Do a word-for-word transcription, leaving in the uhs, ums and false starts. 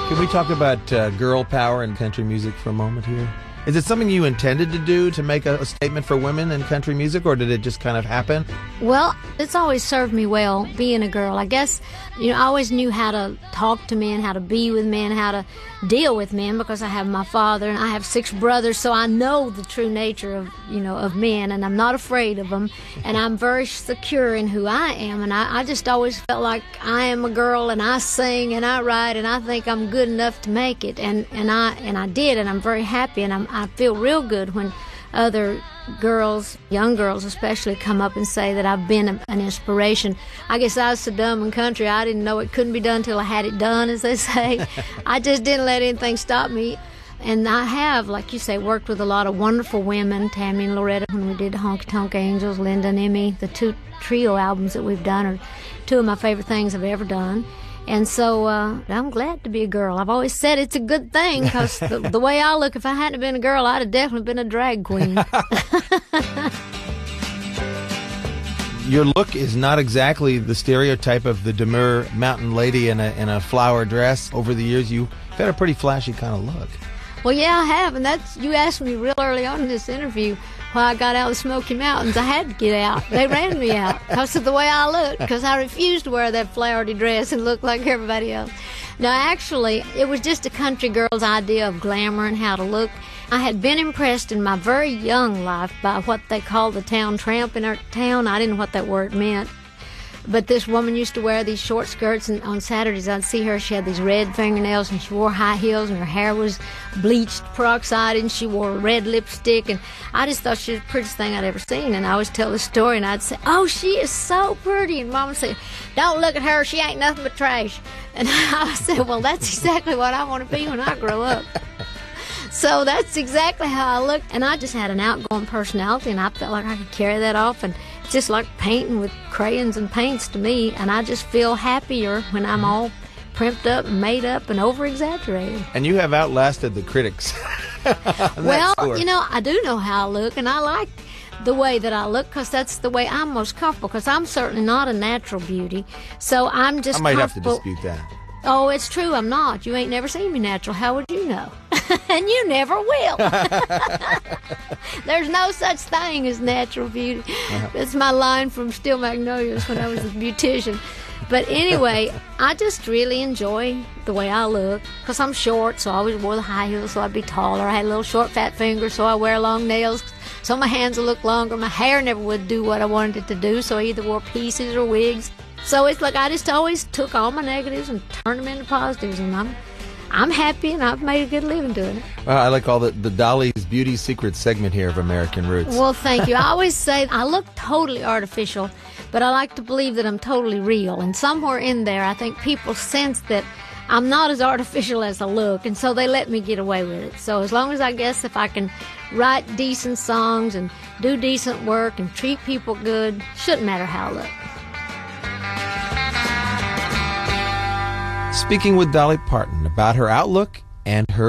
Can we talk about uh, girl power in country music for a moment here? Is it something you intended to do to make a, a statement for women in country music, or did it just kind of happen? Well, it's always served me well being a girl. I guess, you know, I always knew how to talk to men, how to be with men, how to deal with men, because I have my father and I have six brothers, so I know the true nature of, you know, of men, and I'm not afraid of them, and I'm very secure in who I am, and I, I just always felt like I am a girl, and I sing and I write, and I think I'm good enough to make it, and, and I and I did, and I'm very happy, and I'm, I feel real good when other girls, young girls especially, come up and say that I've been a, an inspiration. I guess I was so dumb in country, I didn't know it couldn't be done till I had it done, as they say. I just didn't let anything stop me. And I have, like you say, worked with a lot of wonderful women, Tammy and Loretta, when we did Honky Tonk Angels, Linda and Emmy. The two trio albums that we've done are two of my favorite things I've ever done. And so uh, I'm glad to be a girl. I've always said it's a good thing, because the, the way I look, if I hadn't been a girl, I'd have definitely been a drag queen. Your look is not exactly the stereotype of the demure mountain lady in a, in a flower dress. Over the years, you've had a pretty flashy kind of look. Well, yeah, I have, and that's, you asked me real early on in this interview why I got out of the Smoky Mountains. I had to get out. They ran me out because of the way I looked, because I refused to wear that flowery dress and look like everybody else. Now, actually, it was just a country girl's idea of glamour and how to look. I had been impressed in my very young life by what they called the town tramp in our town. I didn't know what that word meant. But this woman used to wear these short skirts, and on Saturdays I'd see her. She had these red fingernails, and she wore high heels, and her hair was bleached peroxide, and she wore red lipstick, and I just thought she was the prettiest thing I'd ever seen. And I always tell the story, and I'd say, "Oh, she is so pretty," and Mama would say, "Don't look at her, she ain't nothing but trash." And I said, well, that's exactly what I want to be when I grow up. So that's exactly how I looked, and I just had an outgoing personality, and I felt like I could carry that off, and it's just like painting with crayons and paints to me, and I just feel happier when I'm all primped up and made up and over-exaggerated. And you have outlasted the critics. Well, you know, I do know how I look, and I like the way that I look, because that's the way I'm most comfortable, because I'm certainly not a natural beauty, so I'm just I might have to comfortable. dispute that. Oh, it's true, I'm not. You ain't never seen me natural. How would you know? And you never will. There's no such thing as natural beauty. Uh-huh. That's my line from Steel Magnolias when I was a beautician. But anyway, I just really enjoy the way I look, because I'm short, so I always wore the high heels so I'd be taller. I had little short fat fingers, so I wear long nails so my hands will look longer. My hair never would do what I wanted it to do, so I either wore pieces or wigs. So it's like I just always took all my negatives and turned them into positives, and I'm I'm happy, and I've made a good living doing it. Well, I like all the, the Dolly's Beauty Secret segment here of American Roots. Well, thank you. I always say I look totally artificial, but I like to believe that I'm totally real. And somewhere in there, I think people sense that I'm not as artificial as I look, and so they let me get away with it. So as long as I guess if I can write decent songs and do decent work and treat people good, shouldn't matter how I look. Speaking with Dolly Parton about her outlook and her